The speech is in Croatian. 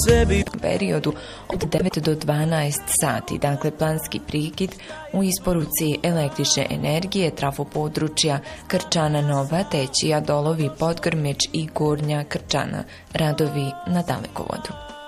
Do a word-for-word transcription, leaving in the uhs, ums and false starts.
sebi. U periodu od devet do dvanaest sati, dakle planski prekid u isporuci električne energije trafopodručja Krčana Nova, Tećija, Dolovi, Podgrmeć i Gornja Krčana, radovi na dalekovodu.